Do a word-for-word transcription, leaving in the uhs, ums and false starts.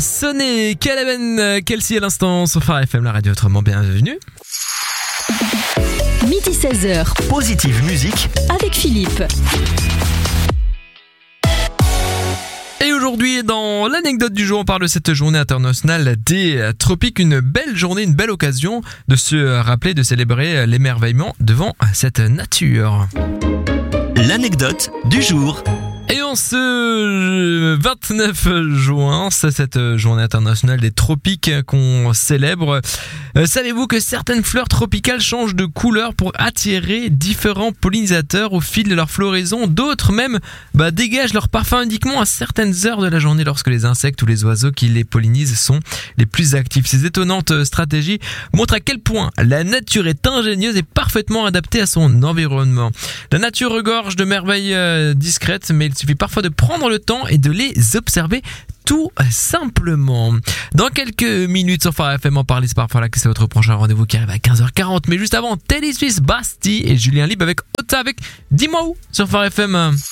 Sonné, Calaben, Kelsey à l'instant sur Phare F M, la radio autrement, bienvenue. Midi seize heures. Positive musique avec Philippe. Et aujourd'hui, dans l'anecdote du jour, on parle de cette journée internationale des tropiques. Une belle journée, une belle occasion de se rappeler, de célébrer l'émerveillement devant cette nature. L'anecdote du jour. Et en ce vingt-neuf juin, c'est cette journée internationale des tropiques qu'on célèbre. Euh, savez-vous que certaines fleurs tropicales changent de couleur pour attirer différents pollinisateurs au fil de leur floraison? D'autres même bah, dégagent leur parfum uniquement à certaines heures de la journée lorsque les insectes ou les oiseaux qui les pollinisent sont les plus actifs. Ces étonnantes stratégies montrent à quel point la nature est ingénieuse et parfaitement adaptée à son environnement. La nature regorge de merveilles euh, discrètes, mais il suffit parfois de prendre le temps et de les observer tout simplement. Dans quelques minutes sur Phare F M, en parler, c'est parfois là que c'est votre prochain rendez-vous qui arrive à quinze heures quarante. Mais juste avant, Teddy Swiss, Bastille et Julien Libre avec Ota avec Dis-moi où sur Phare F M.